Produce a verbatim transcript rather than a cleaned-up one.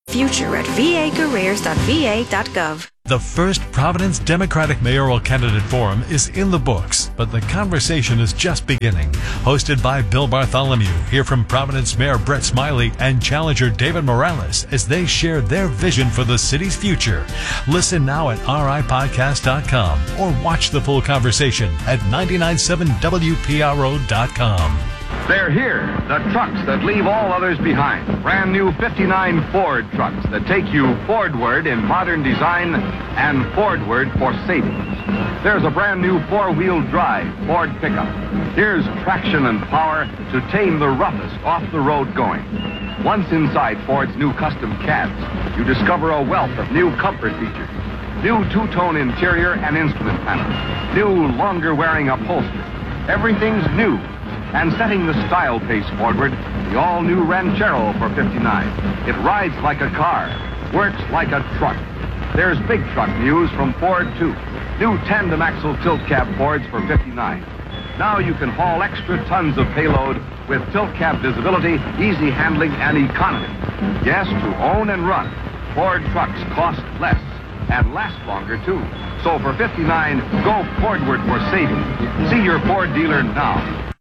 Future at v a careers dot v a dot gov. The first Providence Democratic Mayoral Candidate Forum is in the books, but the conversation is just beginning. Hosted by Bill Bartholomew, hear from Providence Mayor Brett Smiley and challenger David Morales as they share their vision for the city's future. Listen now at r i podcast dot com or watch the full conversation at nine nine seven w p r o dot com. They're here, the trucks that leave all others behind. Brand new fifty-nine Ford trucks that take you Fordward in modern design and Fordward for savings. There's a brand new four-wheel drive Ford pickup. Here's traction and power to tame the roughest off-the-road going. Once inside Ford's new custom cabs, you discover a wealth of new comfort features. New two-tone interior and instrument panel. New longer-wearing upholstery. Everything's new. And setting the style pace forward, the all-new Ranchero for fifty-nine. It rides like a car, works like a truck. There's big truck news from Ford, too. New tandem axle tilt cab Fords for fifty-nine. Now you can haul extra tons of payload with tilt cab visibility, easy handling, and economy. Yes, to own and run, Ford trucks cost less and last longer, too. So for fifty-nine, go Fordward for savings. See your Ford dealer now.